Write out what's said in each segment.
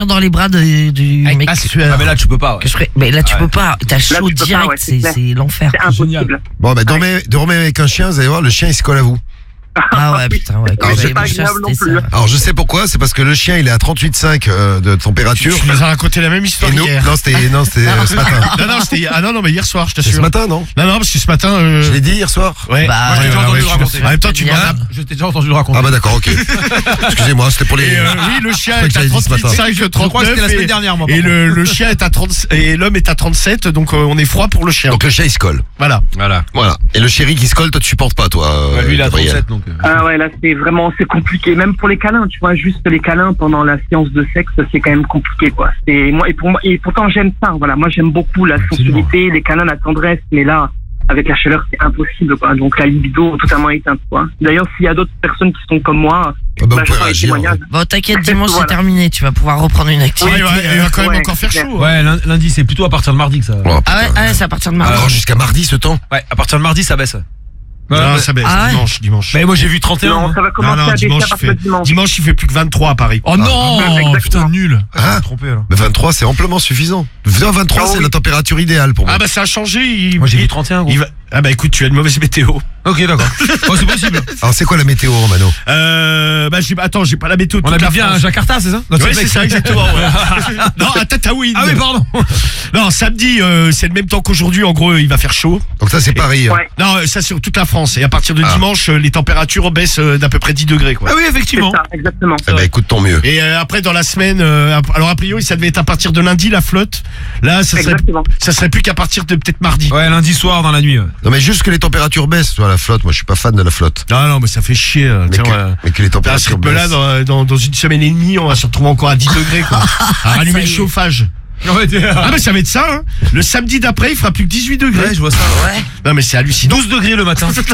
dans les bras du mec. Ah mais là tu peux pas. Ouais. Mais là tu peux pas. T'as chaud tu peux direct. pas, c'est l'enfer. C'est impossible. Bon, bah, dormez avec un chien, vous allez voir, le chien il se colle à vous. Ah ouais, putain, ouais. Quand Mais j'avais c'est pas mon chat, agréable non c'était plus. ça. Alors, je sais pourquoi, c'est parce que le chien il est à 38,5 de température. Tu nous as raconté la même histoire Et nous, hier. non, c'était ce matin. Non, mais hier soir, je C'est t'assure. ce matin, non? Non, parce que ce matin. Je l'ai dit hier soir. Ouais. Bah, Moi, je t'ai déjà entendu le je- raconter. En même temps, tu m'en as. Je t'ai déjà entendu le raconter. Ah bah d'accord, ok. Excusez-moi, c'était pour les... Et oui, le chien crois que est à j'avais dit ce matin. 38,5, Je crois que c'était la 39 semaine dernière, moi. par et contre. le chien est à 30 et l'homme est à 37, donc on est froid pour le chien. Donc le chien il se colle. Voilà. Voilà. Voilà. Et le chéri qui se colle, toi tu supportes pas, toi. Ouais, lui il a Gabriel. 37 donc. Ah ouais, là c'est compliqué. Même pour les câlins, tu vois, juste les câlins pendant la séance de sexe, c'est quand même compliqué, quoi. Et pourtant j'aime ça. Voilà, moi j'aime beaucoup la sensibilité, les câlins, la tendresse, mais là, avec la chaleur, c'est impossible, quoi. Donc la libido totalement éteinte, quoi. D'ailleurs, s'il y a d'autres personnes qui sont comme moi, Ah bah, vous je pouvez ferai des réagir. témoignages. Bon, t'inquiète, dimanche Voilà. c'est terminé. Tu vas pouvoir reprendre une Ouais, activité. il va quand même Ouais, encore faire c'est chaud. Ouais, lundi c'est plutôt à partir de mardi que ça. Oh, Ah ouais, putain. ah ouais, c'est à partir de mardi. Encore jusqu'à mardi ce temps. Ouais, à partir de mardi ça baisse. Non, ça baisse. Ah ouais. Dimanche. Mais moi j'ai vu 31. Non, moi. ça va commencer à baisser à partir de dimanche. Dimanche, il fait plus que 23 à Paris. Oh non, exactement. putain nul. Hein Je me suis trompé alors. Mais 23 c'est amplement suffisant. 23 Ah c'est oui. la température idéale pour moi. Ah bah ça a changé. Moi j'ai vu 31 gros. Ah bah écoute, tu as une mauvaise météo. Ok d'accord. Oh c'est possible. Alors c'est quoi la météo, Romano? Attends, j'ai pas la météo. On toute la habite bien à France. Jakarta, c'est ça? Ouais, c'est ça, exactement. Ouais. Non, à Tataouine. Ah oui, pardon. Non, samedi, c'est le même temps qu'aujourd'hui. En gros, il va faire chaud. Donc ça c'est Paris. Hein. Ouais. Non, ça sur toute la France. Et à partir de Ah. dimanche, les températures baissent d'à peu près 10 degrés, quoi. Ah oui, C'est effectivement. ça, exactement. Eh ben écoute, tant mieux. Et après, dans la semaine, alors a priori, ça devait être à partir de lundi, la flotte. Là, ça Exactement. serait plus qu'à partir de peut-être mardi. Ouais, lundi soir dans la nuit. Ouais. Non mais juste que les températures baissent, toi, la flotte. Moi je suis pas fan de la flotte. Non, mais ça fait chier. Mais Tiens, que les à ce températures rythme-là, baissent. dans une semaine et demie, on va se retrouver encore à 10 degrés, quoi. À rallumer Ça le y est. chauffage. Ah, mais ça va être ça, hein. Le samedi d'après, il fera plus que 18 degrés. Ouais, je vois ça. Ouais. Non, mais c'est hallucinant. 12 degrés le matin. Ça,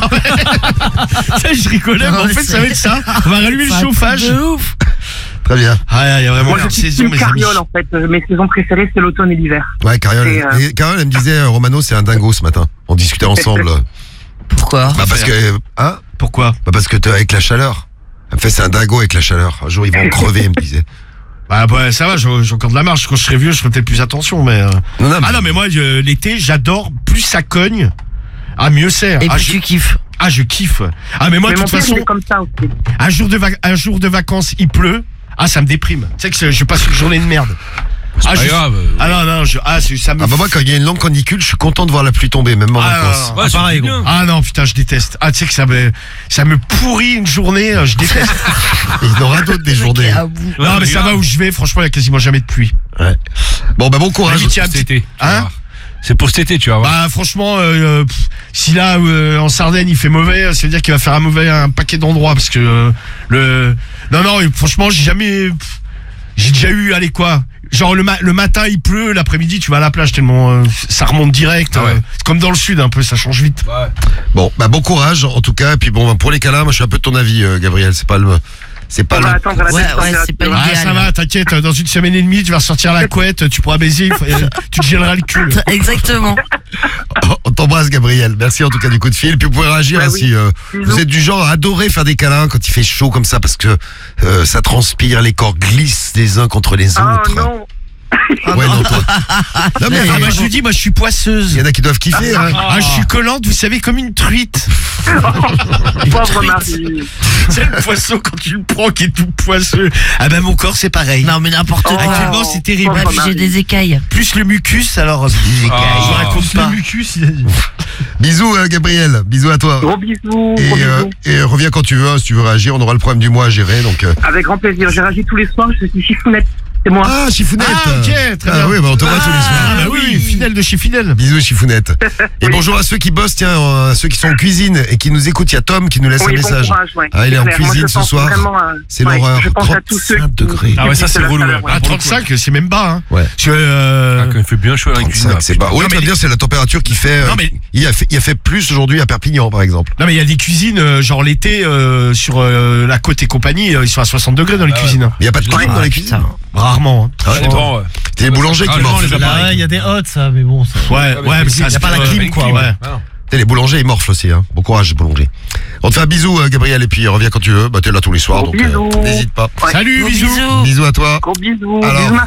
je rigolais, mais en Non, fait, mais ça va être ça. On va rallumer le C'est un truc chauffage. de ouf. Très bien. Ah, il y a vraiment Moi, une je suis saison, une mes amis. carriole, en fait. Mes saisons préférées, c'est l'automne et l'hiver. Ouais, Cariole, Et, Cariole, elle me disait, Romano, c'est un dingo ce matin. On discutait ensemble. Pourquoi? Bah parce que, hein? Pourquoi? Bah parce que t'es avec la chaleur. Elle me fait, c'est un dingo avec la chaleur. Un jour, ils vont en crever, elle me disait. Bah, ça va, j'ai encore de la marge. Quand je serai vieux, je ferai peut-être plus attention, mais. Non, Ah non, mais moi, l'été, j'adore. Plus ça cogne, mieux c'est. Et puis tu kiffes. Je kiffe. Ah, mais moi, Mais de mon toute père, façon, il est comme ça aussi. un jour de vacances, il pleut. Ah, ça me déprime. Tu sais que je passe une journée de merde. Pas grave. Ah non, ça me. Ah bah moi, quand il y a une longue canicule, je suis content de voir la pluie tomber, même en vacances. non. Ouais, pareil gros. Ah non, putain, je déteste. Ah, tu sais que ça me pourrit une journée, je déteste. Il y en aura d'autres des journées. À bout. Non, mais ça va où je vais, franchement, il y a quasiment jamais de pluie. Ouais. Bon, bah bon courage. Vas-y, tiens, Cet été. Hein? C'est pour cet été, tu vas voir. Bah franchement, si là en Sardaigne il fait mauvais, ça veut dire qu'il va faire un paquet d'endroits parce que non, franchement j'ai déjà eu, allez quoi, genre le matin il pleut, l'après-midi tu vas à la plage tellement ça remonte direct. Ah ouais. C'est comme dans le sud un peu, ça change vite. Ouais. Bon, bah bon courage en tout cas. Et puis bon, pour les câlins, moi je suis un peu de ton avis, Gabriel. C'est pas On va attendre la Ouais, date ouais, c'est pas température. Ah ça va, t'inquiète, dans une semaine et demie tu vas ressortir la couette, tu pourras baiser, tu te gèleras le cul. Exactement. On t'embrasse, Gabriel. Merci en tout cas du coup de fil. Puis vous pouvez réagir Bah hein, oui. si Bisous. vous êtes du genre à adorer faire des câlins quand il fait chaud comme ça parce que ça transpire, les corps glissent les uns contre les Ah autres. non. Ouais, non, toi. Non, mais Ah bah je vous dis, moi je suis poisseuse. il y en a qui doivent kiffer. Hein. Ah, je suis collante, vous savez, comme une truite. Pauvre Marie. C'est le poisson quand tu le prends qui est tout poisseux. Ah ben mon corps c'est pareil. Non, mais n'importe quoi. Actuellement c'est terrible. pauvre Ouais, puis j'ai des écailles. Plus le mucus, alors des écailles. Je vous raconte pas. mucus, il a dit. Bisous, Gabriel. Bisous à toi. Gros bisous. Gros Et, bisous. reviens quand tu veux, hein, si tu veux réagir. On aura le problème du mois à gérer. Donc, Avec grand plaisir. Je réagis tous les soirs. Je suis chiffounette. C'est moi. Ah, Chifounette. Ah ok, très bien. Ah oui, bah on te voit tous les Ah soirs. bah oui, fidèle de chez fidèle. Bisous, Chifounette. Et Oui. bonjour à ceux qui bossent, tiens, à ceux qui sont en cuisine et qui nous écoutent. Il y a Tom qui nous laisse Oui, un bon message. courage, ouais. Ah, il est en Claire, moi, cuisine je ce pense soir. vraiment à- C'est ouais, l'horreur. Je pense à tous ceux 35 qui- degrés. qui Ah ouais, ça, subissent c'est la relou, chaleur, ouais. Ah 35, c'est même bas hein. Ouais. Parce que, Quand il fait bien chaud à la cuisine. 35, c'est pas. Oui, Non, tu vas mais dire, c'est la température qui fait. Non, mais- il a fait plus aujourd'hui à Perpignan, par exemple. non mais il y a des cuisines genre l'été sur la côte et compagnie, ils sont à 60 degrés dans les cuisines. hein. Il n'y a pas de clim dans les cuisines. putain. Rarement. Hein. Ah ouais, Bon, ouais. C'est les boulangers qui Ah, m'en les font. appareils. Là, il y a des hottes, ça, mais bon, ça. Ouais, mais ça y a pas la aspire, clim, quoi, ouais. Ah non. Les boulangers, ils morflent aussi, hein. Bon courage, boulanger. On te fait un bisou, Gabriel, et puis reviens quand tu veux. Bah, t'es là tous les soirs, Gros donc bisous. n'hésite pas. Ouais. Salut, Gros bisous. bisous. Bisous à toi. Gros bisous. Alors, Bisous,